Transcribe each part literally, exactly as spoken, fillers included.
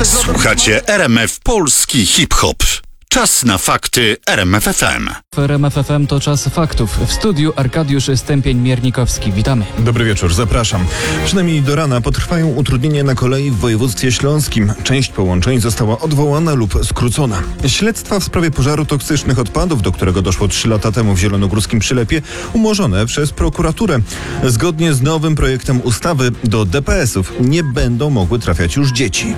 Słuchacie R M F Polski Hip-Hop. Czas na fakty R M F F M. W R M F F M to czas faktów. W studiu Arkadiusz Stępień-Miernikowski. Witamy. Dobry wieczór, zapraszam. Przynajmniej do rana potrwają utrudnienia na kolei w województwie śląskim. Część połączeń została odwołana lub skrócona. Śledztwa w sprawie pożaru toksycznych odpadów, do którego doszło trzy lata temu w zielonogórskim Przylepie, umorzone przez prokuraturę. Zgodnie z nowym projektem ustawy do D P S-ów nie będą mogły trafiać już dzieci.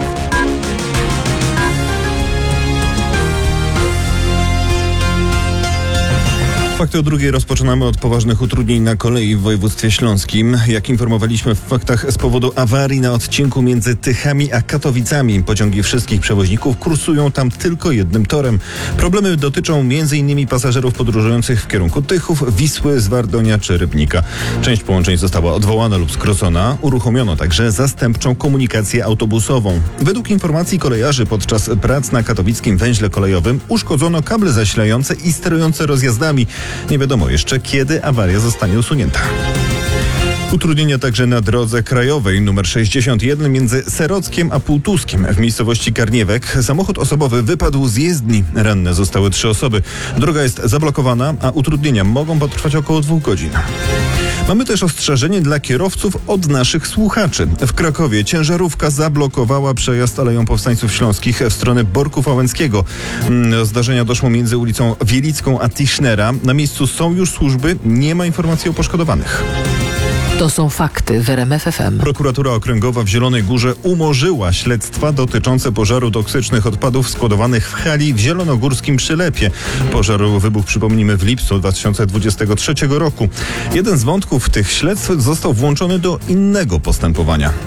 Fakty o drugiej rozpoczynamy od poważnych utrudnień na kolei w województwie śląskim. Jak informowaliśmy w faktach, z powodu awarii na odcinku między Tychami a Katowicami pociągi wszystkich przewoźników kursują tam tylko jednym torem. Problemy dotyczą m.in. pasażerów podróżujących w kierunku Tychów, Wisły, Zwardonia czy Rybnika. Część połączeń została odwołana lub skrócona. Uruchomiono także zastępczą komunikację autobusową. Według informacji kolejarzy podczas prac na katowickim węźle kolejowym uszkodzono kable zasilające i sterujące rozjazdami. Nie wiadomo jeszcze, kiedy awaria zostanie usunięta. Utrudnienia także na drodze krajowej numer sześćdziesiąt jeden między Serockiem a Półtuskiem w miejscowości Karniewek. Samochód osobowy wypadł z jezdni. Ranne zostały trzy osoby. Droga jest zablokowana, a utrudnienia mogą potrwać około dwóch godzin. Mamy też ostrzeżenie dla kierowców od naszych słuchaczy. W Krakowie ciężarówka zablokowała przejazd Aleją Powstańców Śląskich w stronę Borków Łęckiego. Do zdarzenia doszło między ulicą Wielicką a Tischnera. Na miejscu są już służby, nie ma informacji o poszkodowanych. To są fakty w R M F F M. Prokuratura Okręgowa w Zielonej Górze umorzyła śledztwa dotyczące pożaru toksycznych odpadów składowanych w hali w zielonogórskim Przylepie. Pożar wybuchł, przypomnijmy, w lipcu dwa tysiące dwudziestego trzeciego roku. Jeden z wątków tych śledztw został włączony do innego postępowania.